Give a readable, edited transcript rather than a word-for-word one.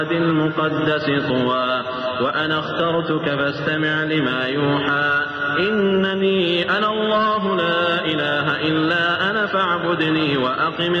المقدس طوى وأنا اخترتك فاستمع لما يوحى إنني أنا الله لا إله إلا أنا فاعبدني وأقم